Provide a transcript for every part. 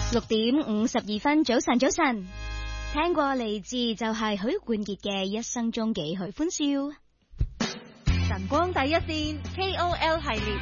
6:52，早晨，早晨。聽過嚟自就係許冠傑嘅一生中幾許歡笑。 晨光第一線 KOL 系列。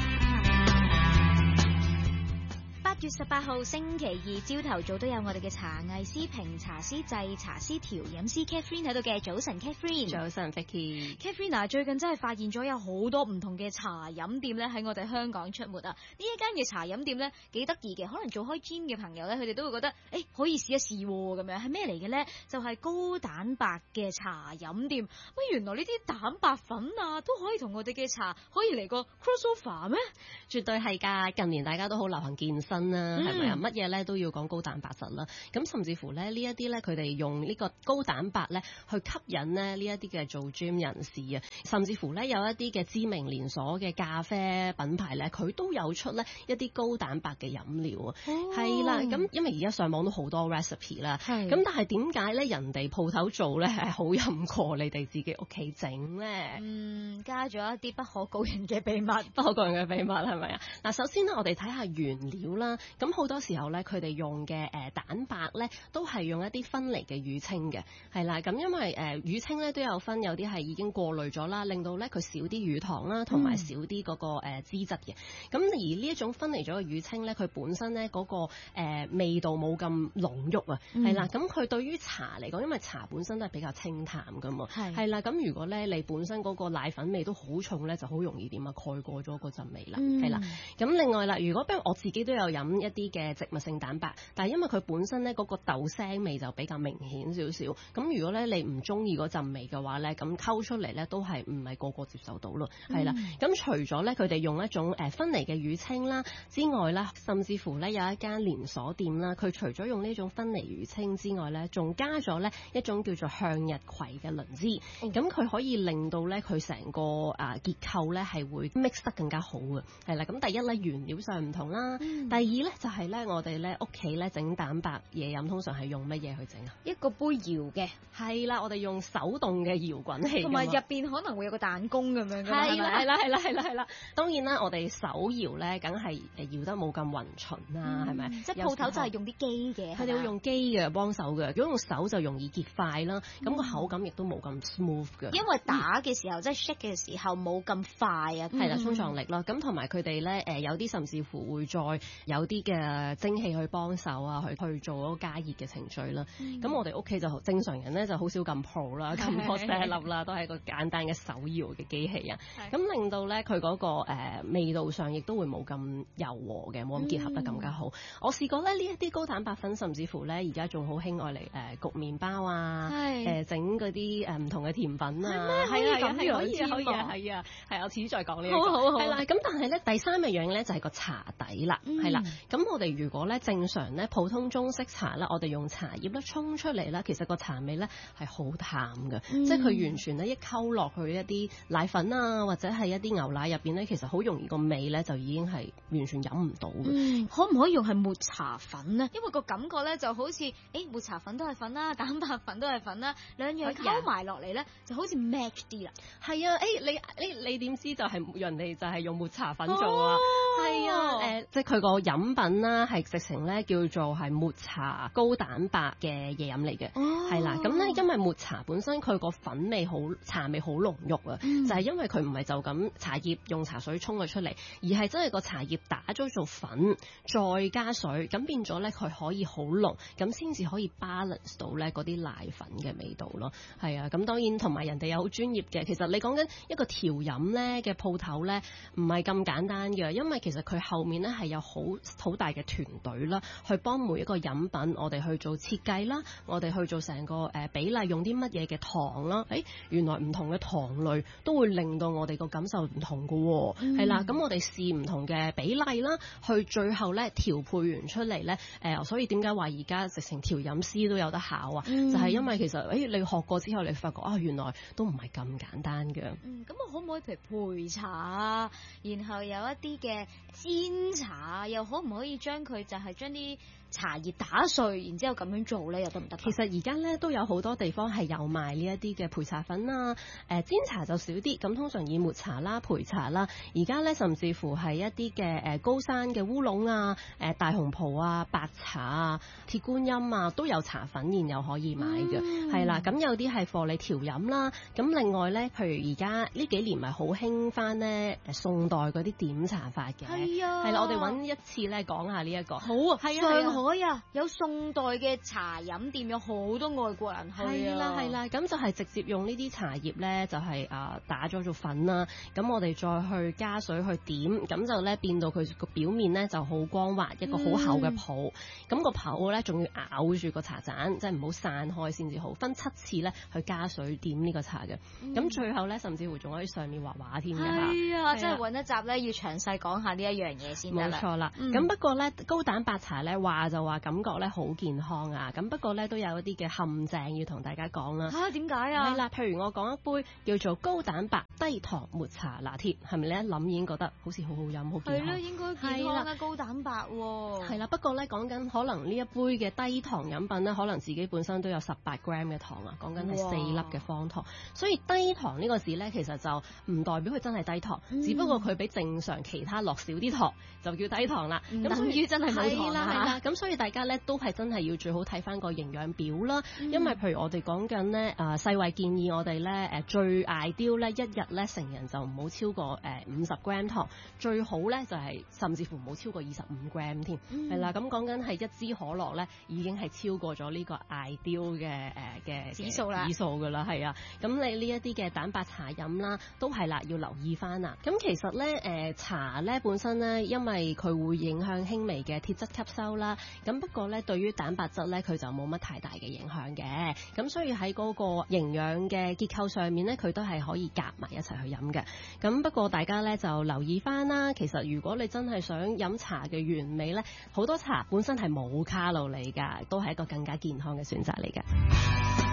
8月18號星期二朝頭早都有我哋嘅茶藝師、評茶師、製茶師、調飲師 Catherine 喺度嘅。早晨 Catherine。 早晨 Vicky。 Catherine 最近真係發現咗有好多唔同嘅茶飲店咧喺我哋香港出沒啊！呢一間嘅茶飲店咧幾得意嘅，可能做開 gym 嘅朋友咧，佢哋都會覺得可以試一試咁樣。係咩嚟嘅咧？就係高蛋白嘅茶飲店。喂，原來呢啲蛋白粉啊都可以同我哋嘅茶可以嚟個 crossover 咩？ 絕對係㗎！近年大家都好流行健身啦，係咪啊？乜嘢咧都要講高蛋白質啦。咁甚至乎咧呢一啲咧，佢哋用呢個高蛋白咧去吸引咧呢一啲嘅做 gym 人士啊。甚至乎咧有一啲嘅知名連鎖嘅咖啡品牌咧，佢都有出咧一啲高蛋白嘅飲料啊。係啦，咁因為而家上網都好多 recipe 啦。咁但係點解咧人哋鋪頭做咧係好飲過你哋自己屋企整咧？ 加咗一啲不可告人嘅秘密。 不可告人嘅秘密係咪啊？嗱，首先咧我哋睇下原料啦。咁好多時候咧，佢哋用嘅蛋白咧，都係用一啲分離嘅乳清嘅，係啦。咁因為乳清咧都有分，有啲係已經過濾咗啦，令到咧佢少啲乳糖啦，同埋少啲嗰個脂質嘅。咁而呢一種分離咗嘅乳清咧，佢本身咧嗰個味道冇咁濃郁啊，係啦。咁佢對於茶嚟講，因為茶本身都係比較清淡噶嘛，係啦。咁如果咧你本身嗰個奶粉味都好重咧，就好容易點啊蓋過咗嗰陣味啦，係啦。咁另外啦，如果譬如我自己都有飲一啲嘅植物性蛋白，但係因為佢本身咧嗰個豆腥味就比較明顯少少，咁如果咧你唔中意嗰陣味嘅話咧，咁溝出嚟咧都係唔係個個接受到咯，係啦。咁除咗咧佢哋用一種分離嘅乳清啦之外啦，甚至乎咧有一間連鎖店啦，佢除咗用呢種分離乳清之外咧，仲加咗咧一種叫做向日葵嘅磷脂，咁佢可以令到咧佢成個結構咧係會 mix 得更加好嘅，係啦。咁第一咧原料上唔同啦，第二咧就係咧我哋咧屋企咧整蛋白嘢飲通常係用乜嘢去整啊？ 一個杯搖嘅， 係啦，我哋用手動嘅搖滾器， 同埋入邊可能會有個彈弓咁樣嘅， 係啦。當然啦，我哋手搖咧，梗係搖得冇咁勻循啦，係咪？ 即係鋪頭就係用啲機嘅， 佢哋會用機嘅幫手嘅。如果用手就容易結塊啦，咁個口感亦都冇咁 smooth 嘅。 因為打嘅時候即係 shake 嘅時候冇咁快啊， 係啦，衝撞力啦。咁同埋佢哋咧有啲甚至乎會再有啲嘅蒸汽去幫手啊，去做嗰個加熱嘅程序啦。咁我哋屋企就正常人咧就好少咁 pro 啦，咁 set 啦，都係個簡單嘅手搖嘅機器啊。咁令到咧佢嗰個味道上亦都會冇咁柔和嘅，冇咁結合得更加好。我試過咧呢一啲高蛋白粉，甚至乎咧而家仲好興愛嚟焗麵包啊，整嗰啲唔同嘅甜品啊，係啊，可以我遲啲再講呢一個。好係啦。咁但係咧第三樣咧就係個茶底啦，係啦。咁我哋如果咧正常咧普通中式茶啦，我哋用茶葉咧沖出嚟啦，其實個茶味咧係好淡嘅，即係佢完全咧一溝落去一啲奶粉啊，或者係一啲牛奶入邊咧，其實好容易個味咧就已經係完全飲唔到嘅。 可唔可以用係抹茶粉咧？因為個感覺咧就好似抹茶粉都係粉啦，蛋白粉都係粉啦，兩樣溝埋落嚟咧就好似 match 啲啦。 係啊，你點知就係人哋就係用抹茶粉做啊？係啊，即係佢個飲品啦，係直情咧叫做係抹茶高蛋白嘅嘢飲嚟嘅，係啦。咁咧因為抹茶本身佢個粉味好，茶味好濃郁啊，就係因為佢唔係就咁茶葉用茶水沖佢出嚟，而係真係個茶葉打咗做粉，再加水，咁變咗咧佢可以好濃，咁先至可以 balance 到咧嗰啲奶粉嘅味道咯。係啊，咁當然同埋人哋有好專業嘅，其實你講緊一個調飲咧嘅鋪頭咧，唔係咁簡單嘅，因為其實佢後面咧係有好大嘅團隊啦，去幫每一個飲品我哋去做設計啦，我哋去做成個比例用啲乜嘢嘅糖啦，原來唔同嘅糖類都會令到我哋個感受唔同㗎喎，係啦，咁我哋試唔同嘅比例啦，去最後咧調配完出嚟咧，所以點解話而家直情調飲師都有得考啊？就係因為其實你學過之後，你發覺原來都唔係咁簡單嘅。 咁我可唔可以譬如焙茶啊，然後有一啲嘅煎茶又可唔可以將佢就係將啲茶葉打碎，然之後咁樣做咧，又得唔得？ 其實而家咧都有好多地方係有賣呢一啲嘅焙茶粉啦，煎茶就少啲，咁通常以抹茶啦、焙茶啦，而家咧甚至乎係一啲嘅高山嘅烏龍啊、大紅袍啊、白茶啊、鐵觀音啊，都有茶粉現有可以買嘅，係啦，咁有啲係貨你調飲啦，咁另外咧，譬如而家呢幾年咪好興翻咧宋代嗰啲點茶法嘅， 係啊， 係啦，我哋揾一次咧講下呢一個， 好啊， 係啊， 上海啊有宋代嘅茶飲店，有好多外國人去啊， 係啦係啦，咁就係直接用呢啲茶葉咧，就係打咗做粉啦，咁我哋再去加水去點，咁就咧變到佢個表面咧就好光滑，一個好厚嘅泡，咁個泡咧仲要咬住個茶盞，即係唔好散開先至好，分7次咧去加水點呢個茶嘅，咁最後咧甚至乎仲可以上面畫畫添嘅嚇， 係啊，真係揾一集咧要詳細講下呢一樣嘢先得啦。 冇錯啦，咁不過咧高蛋白茶咧話就話感覺咧好健康啊，咁不過咧都有一啲嘅陷阱要同大家講啦。 嚇點解啊？ 係啦，譬如我講一杯叫做高蛋白低糖抹茶拿鐵，係咪你一諗已經覺得好似好好飲、好健康？ 係咯，應該健康啊，高蛋白喎。 係啦，不過咧講緊可能呢一杯嘅低糖飲品咧，可能自己本身都有18 gram 嘅糖啊，講緊係4粒嘅方糖，所以低糖呢個字咧其實就唔代表佢真係低糖，只不過佢比正常其他落少啲糖就叫低糖啦。咁等於真係冇糖啦。 係啦，咁所以大家咧都係真係要最好睇翻個營養表啦，因為譬如我哋講緊咧世衛建議我哋咧最 ideal 咧一日咧成人就唔好超過50 gram 糖，最好咧就係甚至乎唔好超過25 gram 添，係啦，咁講緊係一支可樂咧已經係超過咗呢個 ideal 嘅指數啦， 指數㗎啦，係啊，咁你呢一啲嘅蛋白茶飲啦都係啦，要留意翻啦。咁其實咧茶咧本身咧，因為佢會影響輕微嘅鐵質吸收啦，咁不過咧對於蛋白質咧佢就冇乜太大嘅影響嘅，咁所以喺嗰個營養嘅結構上面咧，佢都係可以夾埋一齊去飲嘅。咁不過大家咧就留意翻啦，其實如果你真係想飲茶嘅原味咧，好多茶本身係冇卡路里㗎，都係一個更加健康嘅選擇嚟嘅。